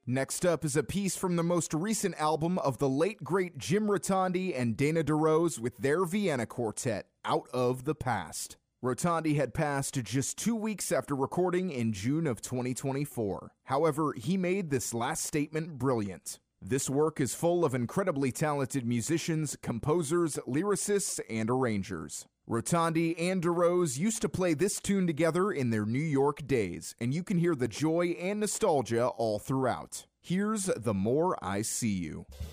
Next up is a piece from the most recent album of the late great Jim Rotondi and Dana DeRose with their Vienna Quartet, Out of the Past. Rotondi had passed just 2 weeks after recording in June of 2024. However, he made this last statement brilliant. This work is full of incredibly talented musicians, composers, lyricists, and arrangers. Rotondi and DeRose used to play this tune together in their New York days, and you can hear the joy and nostalgia all throughout. Here's The More I See You.